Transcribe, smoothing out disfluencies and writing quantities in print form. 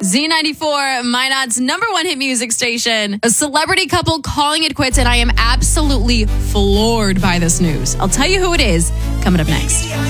Z94, Minot's number one hit music station. A celebrity couple calling it quits, and I am absolutely floored by this news. I'll tell you who it is coming up next.